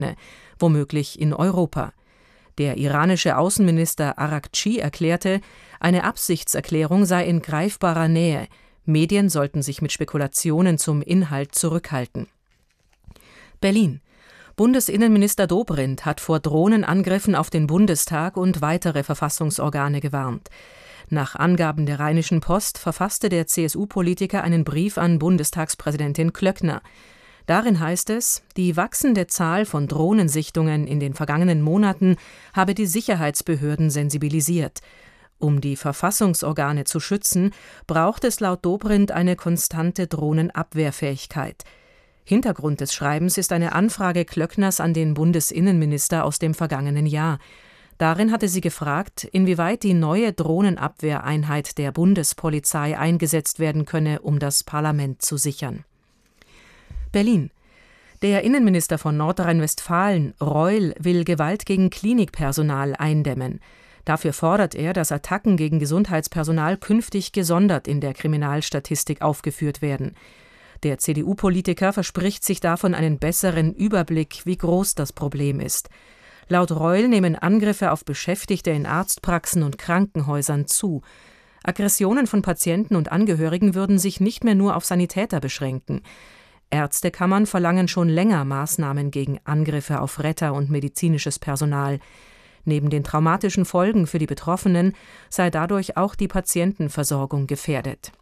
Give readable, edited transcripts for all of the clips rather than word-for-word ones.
womöglich in Europa. Der iranische Außenminister Araghchi erklärte, eine Absichtserklärung sei in greifbarer Nähe. Medien sollten sich mit Spekulationen zum Inhalt zurückhalten. Berlin. Bundesinnenminister Dobrindt hat vor Drohnenangriffen auf den Bundestag und weitere Verfassungsorgane gewarnt. Nach Angaben der Rheinischen Post verfasste der CSU-Politiker einen Brief an Bundestagspräsidentin Klöckner. Darin heißt es, die wachsende Zahl von Drohnensichtungen in den vergangenen Monaten habe die Sicherheitsbehörden sensibilisiert. Um die Verfassungsorgane zu schützen, braucht es laut Dobrindt eine konstante Drohnenabwehrfähigkeit. Hintergrund des Schreibens ist eine Anfrage Klöckners an den Bundesinnenminister aus dem vergangenen Jahr. Darin hatte sie gefragt, inwieweit die neue Drohnenabwehreinheit der Bundespolizei eingesetzt werden könne, um das Parlament zu sichern. Berlin. Der Innenminister von Nordrhein-Westfalen, Reul, will Gewalt gegen Klinikpersonal eindämmen. Dafür fordert er, dass Attacken gegen Gesundheitspersonal künftig gesondert in der Kriminalstatistik aufgeführt werden. Der CDU-Politiker verspricht sich davon einen besseren Überblick, wie groß das Problem ist. Laut Reul nehmen Angriffe auf Beschäftigte in Arztpraxen und Krankenhäusern zu. Aggressionen von Patienten und Angehörigen würden sich nicht mehr nur auf Sanitäter beschränken. Ärztekammern verlangen schon länger Maßnahmen gegen Angriffe auf Retter und medizinisches Personal. Neben den traumatischen Folgen für die Betroffenen sei dadurch auch die Patientenversorgung gefährdet.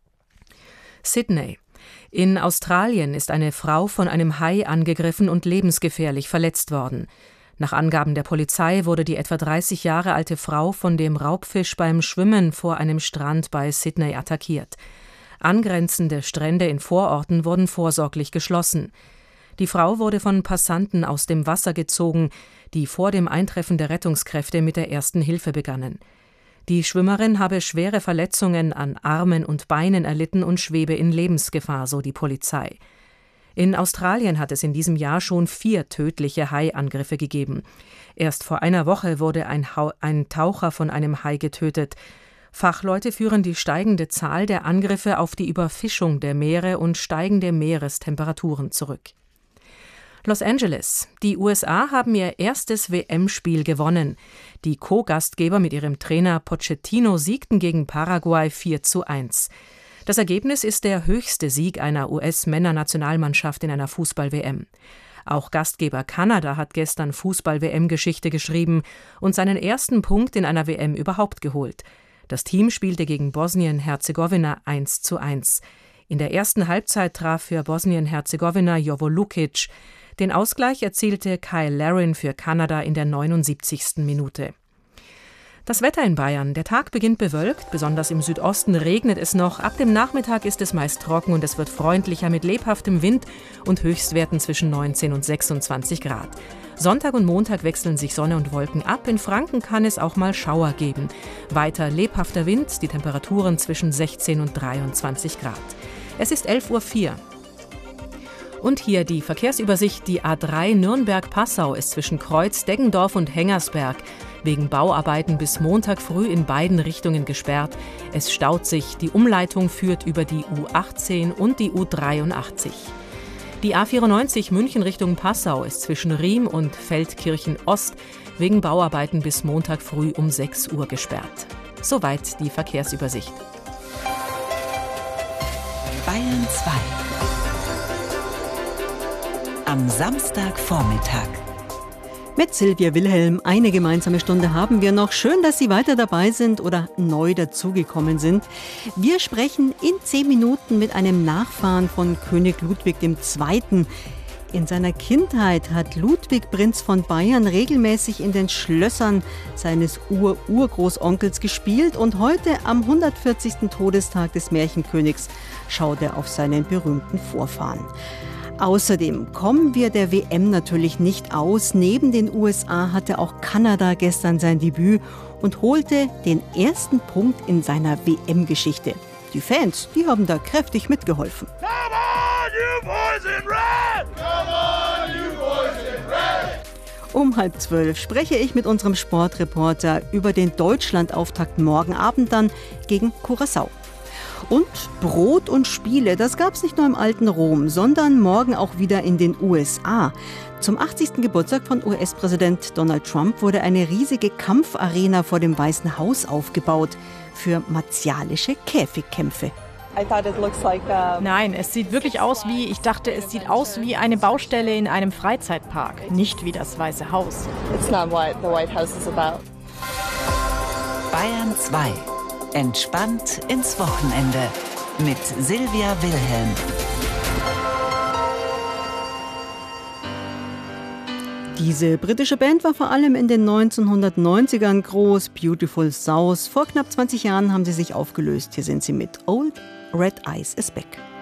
Sydney. In Australien ist eine Frau von einem Hai angegriffen und lebensgefährlich verletzt worden. Nach Angaben der Polizei wurde die etwa 30 Jahre alte Frau von dem Raubfisch beim Schwimmen vor einem Strand bei Sydney attackiert. Angrenzende Strände in Vororten wurden vorsorglich geschlossen. Die Frau wurde von Passanten aus dem Wasser gezogen, die vor dem Eintreffen der Rettungskräfte mit der ersten Hilfe begannen. Die Schwimmerin habe schwere Verletzungen an Armen und Beinen erlitten und schwebe in Lebensgefahr, so die Polizei. In Australien hat es in diesem Jahr schon 4 tödliche Haiangriffe gegeben. Erst vor einer Woche wurde ein Taucher von einem Hai getötet. Fachleute führen die steigende Zahl der Angriffe auf die Überfischung der Meere und steigende Meerestemperaturen zurück. Los Angeles. Die USA haben ihr erstes WM-Spiel gewonnen. Die Co-Gastgeber mit ihrem Trainer Pochettino siegten gegen Paraguay 4:1. Das Ergebnis ist der höchste Sieg einer US-Männernationalmannschaft in einer Fußball-WM. Auch Gastgeber Kanada hat gestern Fußball-WM-Geschichte geschrieben und seinen ersten Punkt in einer WM überhaupt geholt. Das Team spielte gegen Bosnien-Herzegowina 1:1. In der ersten Halbzeit traf für Bosnien-Herzegowina Jovo Lukic. Den Ausgleich erzielte Kyle Larin für Kanada in der 79. Minute. Das Wetter in Bayern. Der Tag beginnt bewölkt, besonders im Südosten regnet es noch. Ab dem Nachmittag ist es meist trocken und es wird freundlicher mit lebhaftem Wind und Höchstwerten zwischen 19 und 26 Grad. Sonntag und Montag wechseln sich Sonne und Wolken ab. In Franken kann es auch mal Schauer geben. Weiter lebhafter Wind, die Temperaturen zwischen 16 und 23 Grad. Es ist 11:04 Uhr. Und hier die Verkehrsübersicht. Die A3 Nürnberg-Passau ist zwischen Kreuz, Deggendorf und Hengersberg wegen Bauarbeiten bis Montag früh in beiden Richtungen gesperrt. Es staut sich. Die Umleitung führt über die U18 und die U83. Die A94 München Richtung Passau ist zwischen Riem und Feldkirchen Ost wegen Bauarbeiten bis Montag früh um 6 Uhr gesperrt. Soweit die Verkehrsübersicht. Bayern 2. Am Samstagvormittag. Mit Silvia Wilhelm eine gemeinsame Stunde haben wir noch. Schön, dass Sie weiter dabei sind oder neu dazugekommen sind. Wir sprechen in 10 Minuten mit einem Nachfahren von König Ludwig II. In seiner Kindheit hat Ludwig Prinz von Bayern regelmäßig in den Schlössern seines Urgroßonkels gespielt und heute am 140. Todestag des Märchenkönigs schaut er auf seinen berühmten Vorfahren. Außerdem kommen wir der WM natürlich nicht aus. Neben den USA hatte auch Kanada gestern sein Debüt und holte den ersten Punkt in seiner WM-Geschichte. Die Fans, die haben da kräftig mitgeholfen. Come on, you boys in red! Come on, you boys in red! Um 11:30 spreche ich mit unserem Sportreporter über den Deutschlandauftakt morgen Abend dann gegen Curaçao. Und Brot und Spiele, das gab es nicht nur im alten Rom, sondern morgen auch wieder in den USA. Zum 80. Geburtstag von US-Präsident Donald Trump wurde eine riesige Kampfarena vor dem Weißen Haus aufgebaut für martialische Käfigkämpfe. Nein, es sieht wirklich aus wie, ich dachte, es sieht aus wie eine Baustelle in einem Freizeitpark, nicht wie das Weiße Haus. Bayern 2. Entspannt ins Wochenende mit Silvia Wilhelm. Diese britische Band war vor allem in den 1990ern groß. Beautiful South. Vor knapp 20 Jahren haben sie sich aufgelöst. Hier sind sie mit Old Red Eyes is Back.